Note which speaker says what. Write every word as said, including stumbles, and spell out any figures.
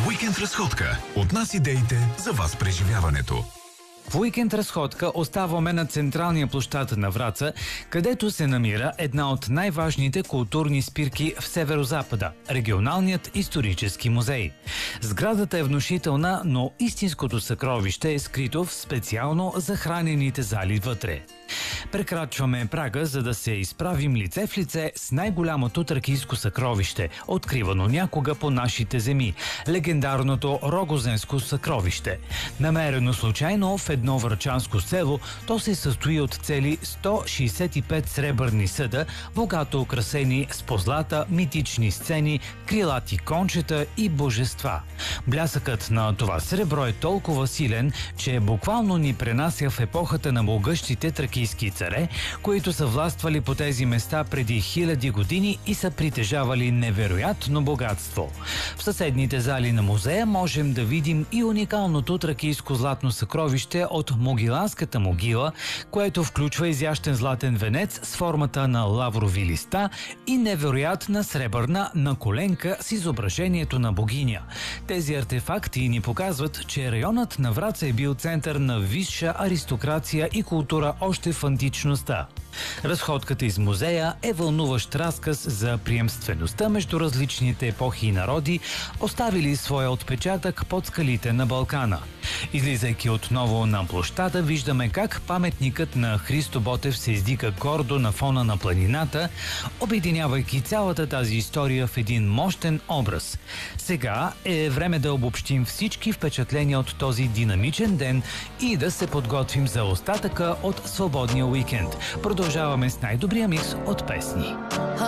Speaker 1: Уикенд разходка. От нас идеите, за вас преживяването.
Speaker 2: В уикенд разходка оставаме на централния площад на Враца, където се намира една от най-важните културни спирки в Северозапада – Регионалният исторически музей. Сградата е внушителна, но истинското съкровище е скрито в специално захранените зали вътре. Прекрачваме прага, за да се изправим лице в лице с най-голямото тракийско съкровище, откривано някога по нашите земи – легендарното Рогозенско съкровище. Намерено случайно в едно врачанско село, то се състои от цели сто шейсет и пет сребърни съда, богато украсени с позлата, митични сцени, крилати кончета и божества. Блясъкът на това сребро е толкова силен, че буквално ни пренася в епохата на могъщите тракийски царе, които са властвали по тези места преди хиляди години и са притежавали невероятно богатство. В съседните зали на музея можем да видим и уникалното тракийско златно съкровище от Могиланската могила, което включва изящен златен венец с формата на лаврови листа и невероятна сребърна наколенка с изображението на богиня. Тези артефакти ни показват, че районът на Враца е бил център на висша аристокрация и култура още в античността. Разходката из музея е вълнуващ разказ за приемствеността между различните епохи и народи, оставили своя отпечатък под скалите на Балкана. Излизайки отново на площада, виждаме как паметникът на Христо Ботев се издига гордо на фона на планината, обединявайки цялата тази история в един мощен образ. Сега е време да обобщим всички впечатления от този динамичен ден и да се подготвим за остатъка от свободния уикенд. Продължаваме с най-добрия микс от песни.